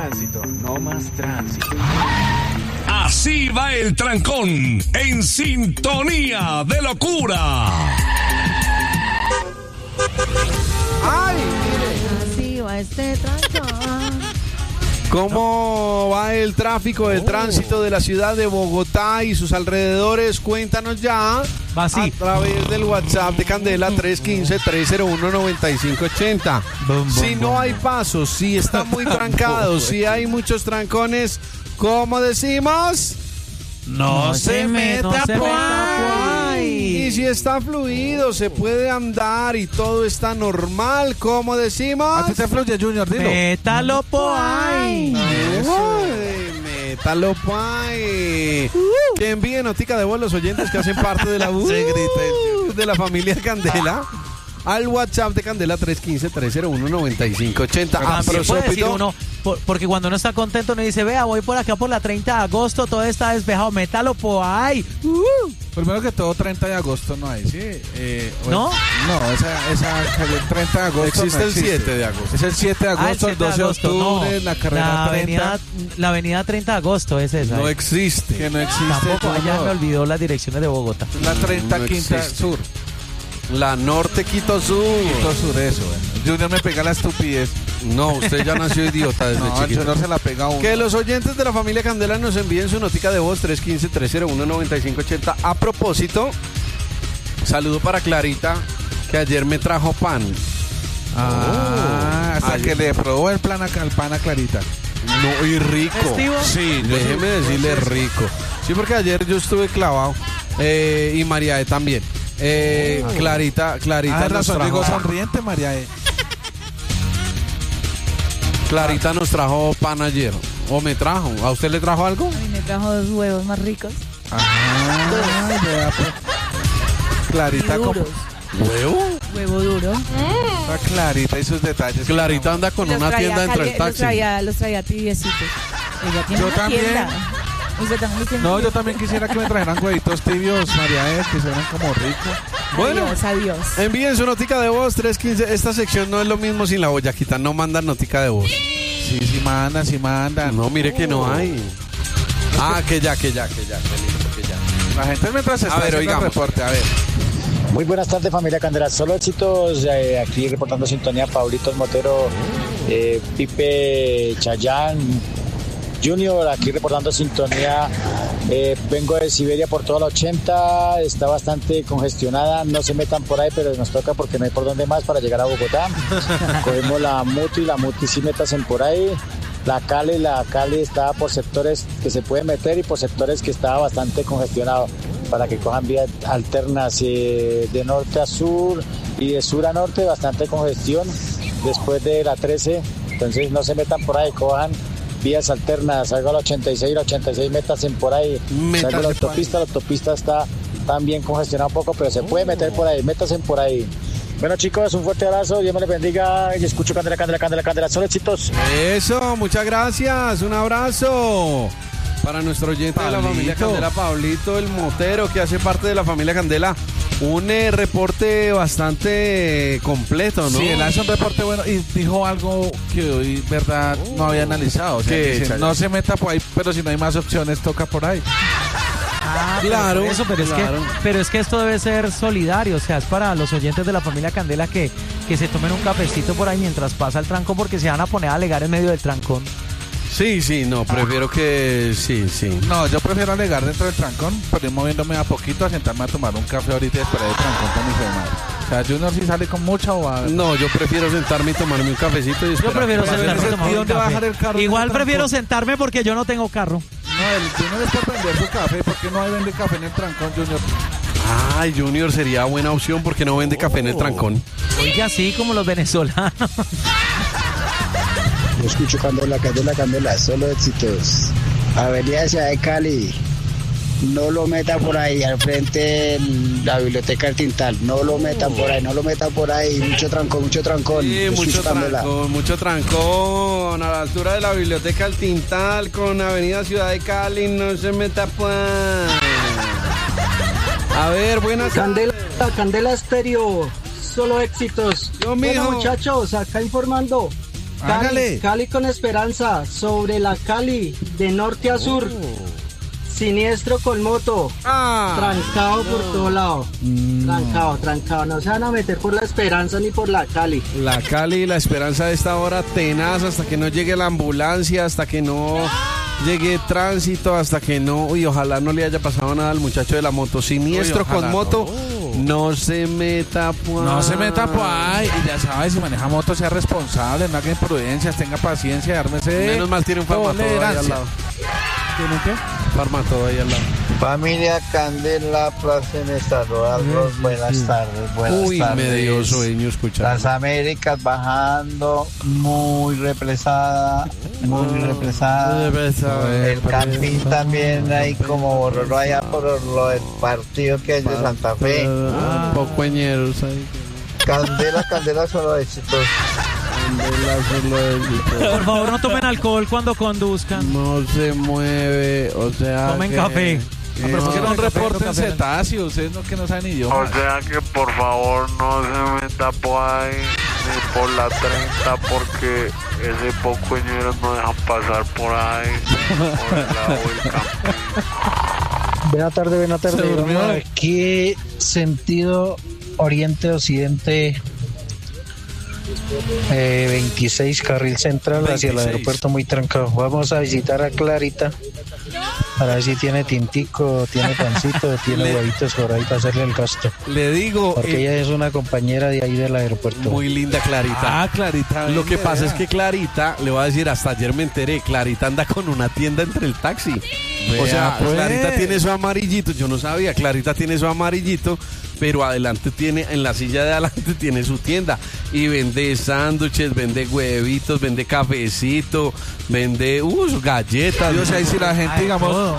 tránsito, no más tránsito. Así va el trancón, en sintonía de locura. ¡Ay! Así va este trancón. ¿Cómo va el tráfico, el tránsito de la ciudad de Bogotá y sus alrededores? Cuéntanos ya Va así. a través del WhatsApp de Candela 315-301-9580. Si no hay pasos, si está muy trancado, si hay muchos trancones, ¿cómo decimos? No se meta por ahí. Y si está fluido, se puede andar y todo está normal, ¿cómo decimos? A ti te fluye, Junior, dilo. Métalo por ahí. Métalo pay. Que envíen notica de voz los oyentes que hacen parte de la de la familia Candela al WhatsApp de Candela 315-301-9580. También puede decir uno, porque cuando uno está contento uno dice, vea, voy por acá por la 30 de agosto, todo está despejado, métalo por ahí. Primero que todo, 30 de agosto no hay, ¿sí? ¿No? No, esa calle el 30 de agosto existe no el 7 de agosto. Es el 7 de agosto, el 12 de octubre, no. la carrera 30. La avenida 30 de agosto es esa. No existe. Que no existe. Tampoco, allá me olvidó las direcciones de Bogotá. La 30 No Quinta existe. Sur. La Norte Quito Sur. Quito Sur, eso, Junior me pega la estupidez. No, usted ya nació idiota desde No, chiquito. Junior se la pega a uno. Que los oyentes de la familia Candela nos envíen su notica de voz 315-301-9580. A propósito, saludo para Clarita, que ayer me trajo pan. Hasta ayer. que le probó el pan a Clarita. No, y rico. ¿Festivo? Sí, déjeme decirle rico. Sí, porque ayer yo estuve clavado. Y María también. Clarita nos razón, digo trajo. sonriente, María Clarita nos trajo pan ayer. O me trajo. ¿A usted le trajo algo? A mí me trajo 2 huevos más ricos. Vea, pues. Clarita Y como duros. ¿Huevo? Huevo duro. Clarita y sus detalles. Clarita anda con una tienda dentro del taxi. Los traía tibiecitos. Ella tiene Yo una también. tienda. Usted también tiene No, una yo tienda. también quisiera que me trajeran huevitos tibios, María, que suenan como ricos. Bueno. Adiós. Envíen su notica de voz 315. Esta sección no es lo mismo sin la boyaquita. No mandan notica de voz. Sí mandan. No, mire que no hay. Que ya. Qué lindo, que ya. La gente mientras está haciendo el oigamos. reporte, a ver. Muy buenas tardes, familia Candela. Solo éxitos, aquí reportando sintonía Paulitos Motero, Pipe Chayán, Junior, aquí reportando sintonía. Vengo de Siberia por toda la 80, está bastante congestionada, no se metan por ahí, pero nos toca porque no hay por dónde más para llegar a Bogotá. Cogemos la Muti sí métasen por ahí. La Cali estaba por sectores que se puede meter y por sectores que estaba bastante congestionado, para que cojan vías alternas de norte a sur y de sur a norte, bastante congestión después de la 13, entonces no se metan por ahí, cojan vías alternas, salgo a la 86, métanse por ahí, salgo a la autopista está también congestionada un poco, pero se puede meter por ahí, métanse por ahí. Bueno, chicos, un fuerte abrazo, Dios me les bendiga y escucho Candela, solo éxitos. Eso, muchas gracias, un abrazo para nuestro oyente de la familia Candela, Pablito el Motero, que hace parte de la familia Candela. Un reporte bastante completo, ¿no? Sí, él hace un reporte bueno y dijo algo que hoy, verdad, no había analizado. O sea, dice, no se meta por ahí, pero si no hay más opciones, toca por ahí. Claro, pero es que esto debe ser solidario, o sea, es para los oyentes de la familia Candela que se tomen un cafecito por ahí mientras pasa el trancón, porque se van a poner a alegar en medio del trancón. Sí, no, prefiero que sí. No, yo prefiero alegar dentro del trancón, pero ir moviéndome a poquito a sentarme a tomar un café ahorita y esperar el trancón con mi madre. O sea, Junior sí sale con mucha bobada. No, yo prefiero sentarme y tomarme un cafecito y esperar. Yo prefiero Para sentarme ver y tomarme un ¿dónde va a dejar el café. carro Igual en el prefiero trancón? sentarme porque yo no tengo carro. No, el Junior es por vender su café. ¿Por qué no hay vende café en el trancón, Junior? Ay, Junior sería buena opción porque no vende café en el trancón. Oiga, así como los venezolanos. Yo escucho Candela, solo éxitos. Avenida Ciudad de Cali, no lo metan por ahí, al frente de la biblioteca del Tintal, no lo metan por ahí, mucho trancón. Sí, Yo mucho escucho Candela. mucho trancón. A la altura de la biblioteca del Tintal con Avenida Ciudad de Cali, no se meta pues. A ver, buenas Candela Estéreo, solo éxitos. Yo, Bueno, mijo. muchachos, acá informando. Hágale. Cali con esperanza, sobre la Cali, de norte a sur. Siniestro con moto. Trancado por todo lado. Trancado. No se van a meter por la esperanza ni por la Cali. La Cali y la esperanza de esta hora tenaz hasta que no llegue la ambulancia, hasta que no llegue tránsito, hasta que no... Uy, ojalá no le haya pasado nada al muchacho de la moto. Siniestro con moto. No se meta pues. No se meta pues. Y ya sabes, si maneja moto, sea responsable, no haga imprudencias, tenga paciencia, ármese. Menos mal tiene un farmatodo ahí al lado. ¿Tiene qué? Farmatodo ahí al lado. Familia Candela, placer en saludarlos. Buenas tardes, buenas tardes. Me dio sueño escuchar. Las Américas bajando, muy represada. El Campín también ahí como borró allá por lo del partido que es de Santa Fe. Un poco ñeros ahí. Candela solo éxitos. Por favor, no tomen alcohol cuando conduzcan. No se mueve, o sea. Tomen café. Pero porque no reporten cetáceos, ustedes no que no saben idioma. O sea que por favor no se meta por ahí ni por la 30 porque ese poco ñeros no dejan pasar por ahí por el lado del Campín. Buenas tardes. ¿Qué sentido oriente-occidente? 26 carril central 26. Hacia el aeropuerto muy trancado. Vamos a visitar a Clarita para ver si tiene tintico, tiene pancito, tiene huevitos por ahí para hacerle el gasto. Le digo, porque ella es una compañera de ahí del aeropuerto. Muy linda Clarita. Clarita. Lo que pasa es que Clarita, le voy a decir, hasta ayer me enteré, Clarita anda con una tienda entre el taxi. O sea, pues. Clarita tiene su amarillito, yo no sabía, Clarita tiene su amarillito, pero adelante tiene, en la silla de adelante tiene su tienda y vende sándwiches, vende huevitos, vende cafecito, vende galletas. O sea, y si la gente, digamos,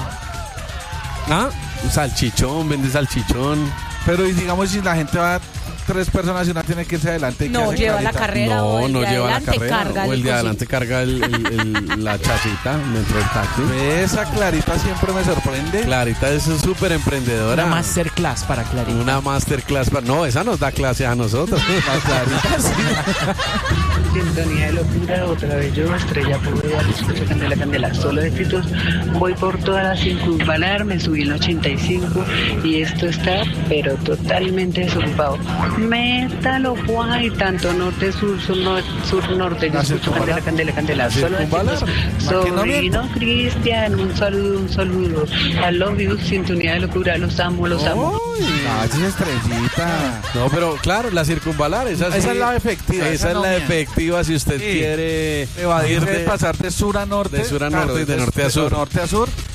salchichón, vende salchichón. Pero digamos, si la gente va 3 personas y una tiene que irse adelante. No lleva la carrera. No, no lleva la carrera. Carga o el de adelante carga la chacita dentro del taxi. Esa Clarita siempre me sorprende. Clarita es súper emprendedora. Una masterclass para Clarita. Una masterclass para... No, esa nos da clase a nosotros. Clarita, sí. Sintonía de locura, otra vez yo, Estrella Poveda, escucho Candela, solo éxitos. Voy por toda la circunvalar, me subí en 85 y esto está, pero totalmente desocupado. Métalo, guay, tanto norte, sur, norte. Yo escucho Candela. Solo éxitos. Sobrino Cristian, un saludo. I love you, sintonía de locura, los amo. Esa Estrellita. No, pero claro, la circunvalar, esa es la efectiva. Esa es la efectiva si usted quiere evadir de pasar de sur a norte. De sur a norte y de norte a sur. Norte a sur.